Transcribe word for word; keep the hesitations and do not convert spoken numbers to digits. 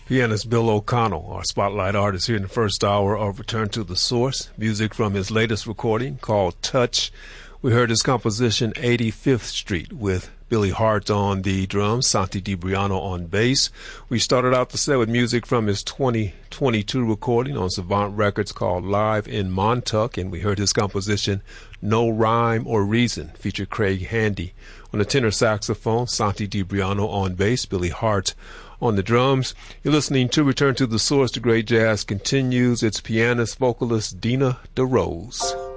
Pianist Bill O'Connell, our spotlight artist here in the first hour of Return to the Source. Music from his latest recording called Touch. We heard his composition eighty-fifth Street with Billy Hart on the drums, Santi DiBriano on bass. We started out the set with music from his twenty twenty-two recording on Savant Records called Live in Montauk, and we heard his composition No Rhyme or Reason, featured Craig Handy on the tenor saxophone, Santi DiBriano on bass, Billy Hart on the drums. You're listening to Return to the Source. The great jazz continues. It's pianist, vocalist Dina DeRose.